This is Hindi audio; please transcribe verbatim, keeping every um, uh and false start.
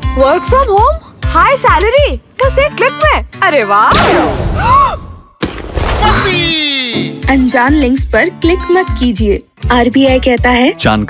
Work from home, high salary, बस एक क्लिक में। अरे वाह! अनजान लिंक्स पर क्लिक मत कीजिए। आर बी आई कहता है